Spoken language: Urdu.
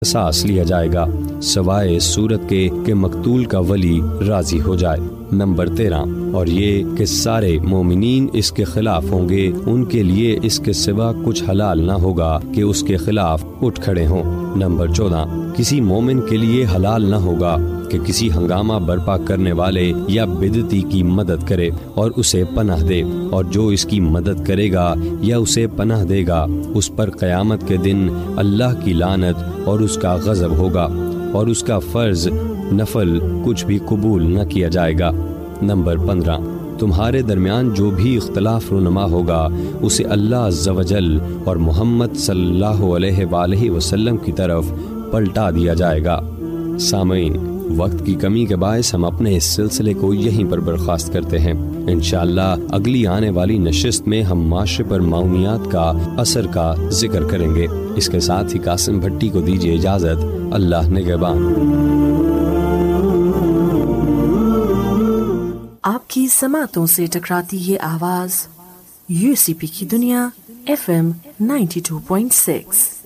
قصاص لیا جائے گا سوائے اس صورت کے کہ مقتول کا ولی راضی ہو جائے۔ نمبر 13، اور یہ کہ سارے مومنین اس کے خلاف ہوں گے، ان کے لیے اس کے سوا کچھ حلال نہ ہوگا کہ اس کے خلاف اٹھ کھڑے ہوں۔ نمبر 14، کسی مومن کے لیے حلال نہ ہوگا کہ کسی ہنگامہ برپا کرنے والے یا بدعتی کی مدد کرے اور اسے پناہ دے، اور جو اس کی مدد کرے گا یا اسے پناہ دے گا اس پر قیامت کے دن اللہ کی لعنت اور اس کا غضب ہوگا، اور اس کا فرض نفل کچھ بھی قبول نہ کیا جائے گا۔ نمبر 15، تمہارے درمیان جو بھی اختلاف رونما ہوگا اسے اللہ عز و جل اور محمد صلی اللہ علیہ وآلہ وسلم کی طرف پلٹا دیا جائے گا۔ سامعین، وقت کی کمی کے باعث ہم اپنے اس سلسلے کو یہیں پر برخاست کرتے ہیں۔ انشاءاللہ اگلی آنے والی نشست میں ہم معاشرے پر معاونیات کا اثر کا ذکر کریں گے۔ اس کے ساتھ ہی قاسم بھٹی کو دیجیے اجازت۔ اللہ نگہبان۔ آپ کی سماعتوں سے ٹکراتی یہ آواز UCP کی دنیا FM 92.6